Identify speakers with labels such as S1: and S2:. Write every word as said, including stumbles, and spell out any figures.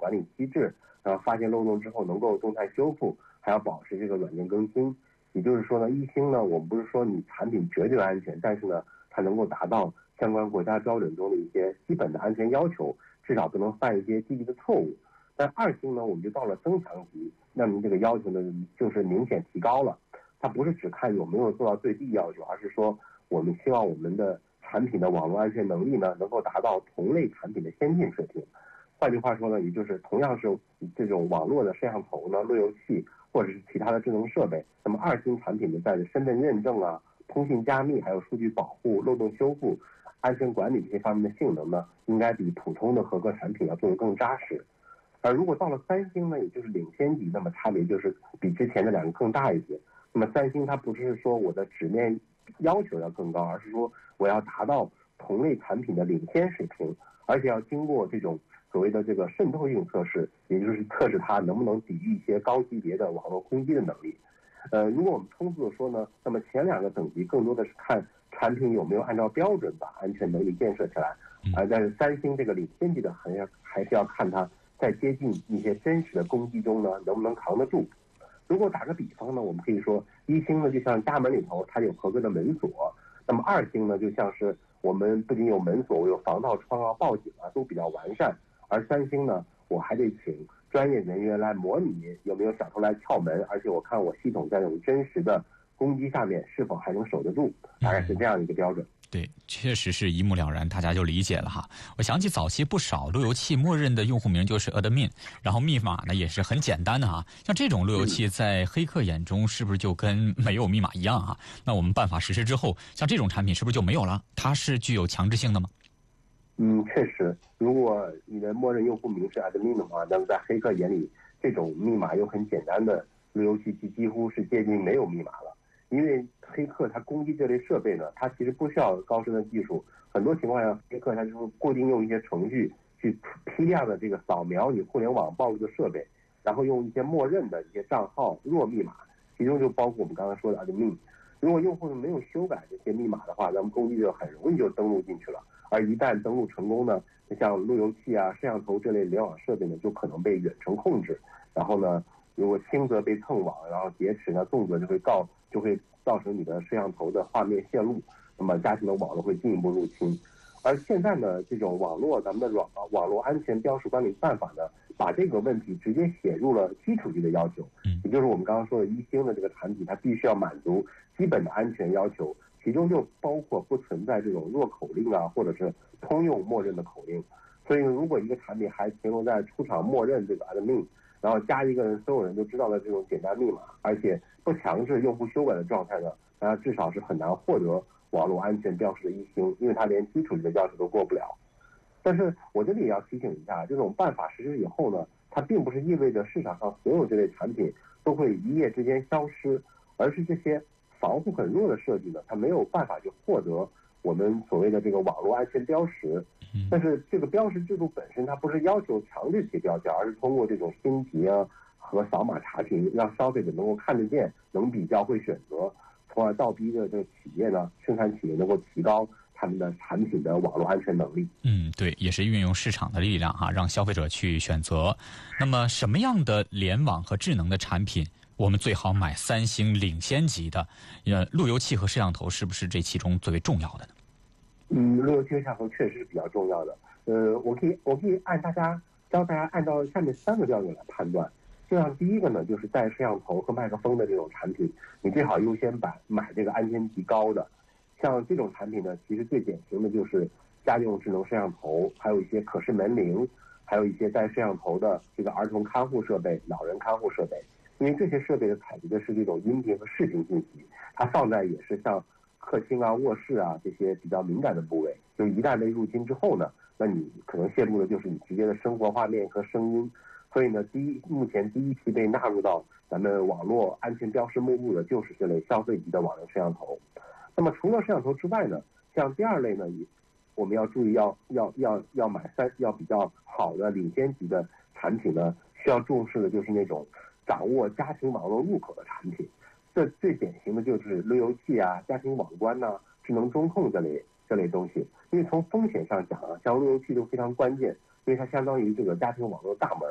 S1: 管理机制，然后发现漏洞之后能够动态修复，还要保持这个软件更新。也就是说呢，一星呢，我们不是说你产品绝对安全，但是呢，它能够达到相关国家标准中的一些基本的安全要求，至少不能犯一些低级的错误。但二星呢，我们就到了增强级，那么这个要求呢，就是明显提高了。它不是只看有没有做到最低要求，而是说我们希望我们的产品的网络安全能力呢，能够达到同类产品的先进水平。换句话说呢，也就是同样是这种网络的摄像头呢、路由器或者是其他的智能设备，那么二星产品呢，在身份认证啊、通信加密、还有数据保护、漏洞修复、安全管理这些方面的性能呢，应该比普通的合格产品要做得更扎实。而如果到了三星呢，也就是领先级，那么差别就是比之前的两个更大一些。那么三星它不是说我的纸面要求要更高，而是说我要达到同类产品的领先水平，而且要经过这种所谓的这个渗透性测试，也就是测试它能不能抵御一些高级别的网络攻击的能力。呃，如果我们通俗的说呢，那么前两个等级更多的是看产品有没有按照标准把安全能力建设起来，而但是三星这个领先级的还要还是要看它在接近一些真实的攻击中呢，能不能扛得住。如果打个比方呢，我们可以说一星呢就像家门里头它有合格的门锁，那么二星呢就像是我们不仅有门锁，我有防盗窗啊、报警啊都比较完善，而三星呢我还得请专业人员来模拟有没有小偷来撬门，而且我看我系统在这种真实的攻击下面是否还能守得住，大概是这样一个标准。
S2: 对，确实是一目了然，大家就理解了哈。我想起早期不少路由器默认的用户名就是 admin， 然后密码呢也是很简单的哈。像这种路由器在黑客眼中是不是就跟没有密码一样哈？那我们办法实施之后，像这种产品是不是就没有了？它是具有强制性的吗？
S1: 嗯，确实，如果你的默认用户名是 admin 的话，那么在黑客眼里，这种密码又很简单的路由器几乎是接近没有密码了。因为黑客他攻击这类设备呢，他其实不需要高深的技术，很多情况下黑客他就是固定用一些程序去批量的这个扫描你互联网暴露的设备，然后用一些默认的一些账号弱密码，其中就包括我们刚刚说的 admin。如果用户没有修改这些密码的话，那么攻击者很容易就登录进去了。而一旦登录成功呢，像路由器啊、摄像头这类联网设备呢，就可能被远程控制。然后呢，如果轻则被蹭网，然后劫持呢，重则就会告就会造成你的摄像头的画面泄露，那么家庭的网络会进一步入侵。而现在呢，这种网络咱们的网网络安全标识管理办法呢，把这个问题直接写入了基础级的要求，也就是我们刚刚说的一星的这个产品，它必须要满足基本的安全要求，其中就包括不存在这种弱口令啊，或者是通用默认的口令。所以如果一个产品还停留在出厂默认这个 admin， 然后加一个人所有人都知道的这种简单密码，而且不强制用户修改的状态呢，那至少是很难获得网络安全标识的一星，因为它连基础级的要求都过不了。但是我这里也要提醒一下，这种办法实施以后呢，它并不是意味着市场上所有这类产品都会一夜之间消失，而是这些防护很弱的设计呢，它没有办法去获得我们所谓的这个网络安全标识。但是这个标识制度本身它不是要求强制贴标签，而是通过这种星级啊和扫码查询，让消费者能够看得见、能比较、会选择，从而倒逼着这个企业呢，生产企业能够提高他们的产品的网络安全能力。
S2: 嗯，对，也是运用市场的力量哈，让消费者去选择。那么什么样的联网和智能的产品我们最好买三星领先级的？呃，路由器和摄像头是不是这其中最为重要的呢？
S1: 嗯，路由器和摄像头确实是比较重要的。呃，我可以我可以按大家教大家按照下面三个标准来判断。这样第一个呢，就是带摄像头和麦克风的这种产品，你最好优先买买这个安全级高的。像这种产品呢，其实最典型的就是家用智能摄像头，还有一些可视门铃，还有一些带摄像头的这个儿童看护设备、老人看护设备。因为这些设备的采集的是这种音频和视频信息，它放在也是像客厅啊、卧室啊这些比较敏感的部位，就一旦被入侵之后呢，那你可能泄露的就是你直接的生活画面和声音。所以呢，第一目前第一批被纳入到咱们网络安全标识目录的就是这类消费级的网络摄像头。那么除了摄像头之外呢，像第二类呢，我们要注意要要要要买三要比较好的领先级的产品呢，需要重视的就是那种掌握家庭网络入口的产品。这最典型的就是路由器啊、家庭网关呐、啊、智能中控这类这类东西。因为从风险上讲啊，像路由器都非常关键，因为它相当于这个家庭网络大门。